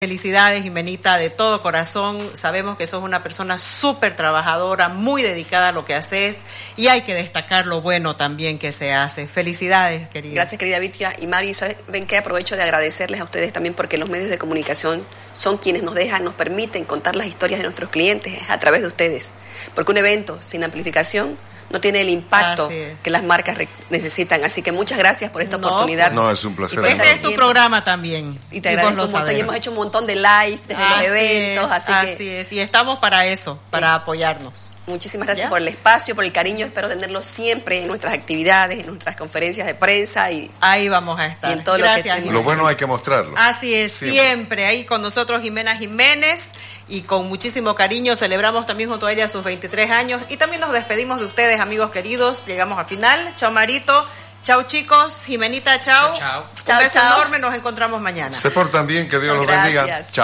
Felicidades, Jimenita, de todo corazón. Sabemos que sos una persona súper trabajadora, muy dedicada a lo que haces y hay que destacar lo bueno también que se hace. Felicidades, querida. Gracias, querida Vitia. Y Mari, ¿saben qué? Aprovecho de agradecerles a ustedes también porque los medios de comunicación son quienes nos permiten contar las historias de nuestros clientes a través de ustedes. Porque un evento sin amplificación no tiene el impacto que las marcas necesitan. Así que muchas gracias por esta oportunidad. No, es un placer. Este es tu programa también. Y te agradezco un montón. Y hemos hecho un montón de live desde los eventos. Así es. Y estamos para eso, para apoyarnos. Muchísimas gracias por el espacio, por el cariño. Espero tenerlo siempre en nuestras actividades, en nuestras conferencias de prensa. Y ahí vamos a estar. Y en todo gracias, lo bueno hay que mostrarlo. Así es, siempre. Ahí con nosotros Jimena Jiménez. Y con muchísimo cariño celebramos también junto a ella sus 23 años. Y también nos despedimos de ustedes, amigos queridos. Llegamos al final. Chao, Marito. Chao, chao. Jimenita, chao. Chao. Un beso enorme. Nos encontramos mañana. Se portan bien. Que Dios los bendiga. Chao.